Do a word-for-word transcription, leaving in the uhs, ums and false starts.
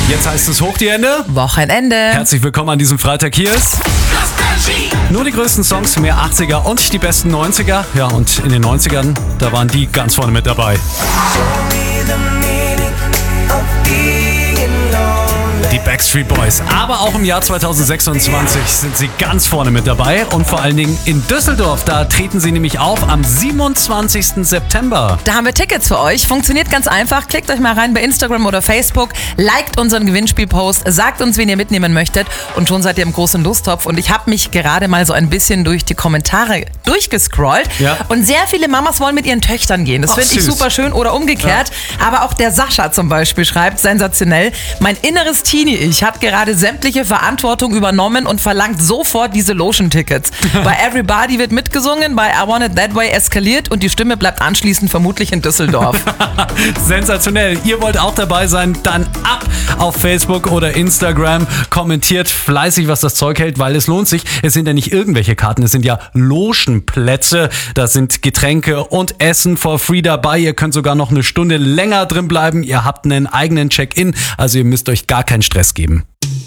Jetzt heißt es hoch die Hände. Wochenende. Herzlich willkommen an diesem Freitag. Hier ist nur die größten Songs, mehr achtziger und die besten neunziger. Ja, und in den neunzigern, da waren die ganz vorne mit dabei. Die Backstreet Boys. Aber auch im Jahr zweitausendsechsundzwanzig sind sie ganz vorne mit dabei. Und vor allen Dingen in Düsseldorf. Da treten sie nämlich auf am siebenundzwanzigsten September. Da haben wir Tickets für euch. Funktioniert ganz einfach. Klickt euch mal rein bei Instagram oder Facebook. Liked unseren Gewinnspielpost. Sagt uns, wen ihr mitnehmen möchtet. Und schon seid ihr im großen Lusttopf. Und ich habe mich gerade mal so ein bisschen durch die Kommentare durchgescrollt. Ja. Und sehr viele Mamas wollen mit ihren Töchtern gehen. Das finde ich super schön. Oder umgekehrt. Ja. Aber auch der Sascha zum Beispiel schreibt, sensationell, mein inneres Teenie-Ich hat gerade sämtliche Verantwortung übernommen und verlangt sofort diese Lotion-Tickets. Bei Everybody wird mitgesungen, bei I Want It That Way eskaliert und die Stimme bleibt anschließend vermutlich in Düsseldorf. Sensationell. Ihr wollt auch dabei sein? Dann ab auf Facebook oder Instagram. Kommentiert fleißig, was das Zeug hält, weil es lohnt sich. Es sind ja nicht irgendwelche Karten, es sind ja Logenplätze. Da sind Getränke und Essen for free dabei. Ihr könnt sogar noch eine Stunde länger drin bleiben. Ihr habt einen eigenen Check-in, also ihr müsst euch gar keinen Stress geben.